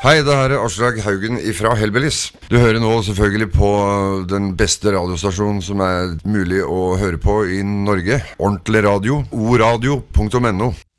Hei, det her Aslak Haugen fra Hellbillies. Du hører nå selvfølgelig på den beste radiostasjonen som mulig å høre på i Norge. Ordentlig radio, oradio.no.